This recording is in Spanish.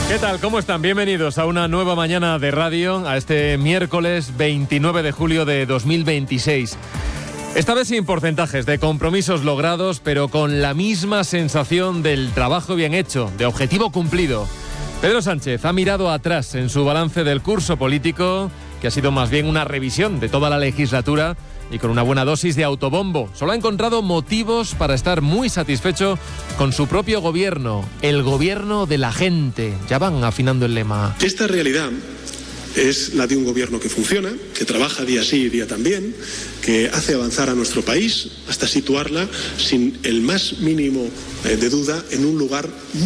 ¿Qué tal? ¿Cómo están? Bienvenidos a una nueva mañana de radio, a este miércoles 29 de julio de 2026. Esta vez sin porcentajes de compromisos logrados, pero con la misma sensación del trabajo bien hecho, de objetivo cumplido. Pedro Sánchez ha mirado atrás en su balance del curso político, que ha sido más bien una revisión de toda la legislatura, y con una buena dosis de autobombo. Solo ha encontrado motivos para estar muy satisfecho con su propio gobierno, el gobierno de la gente. Ya van afinando el lema. Esta realidad es la de un gobierno que funciona, que trabaja día sí y día también, que hace avanzar a nuestro país hasta situarla sin el más mínimo de duda en un lugar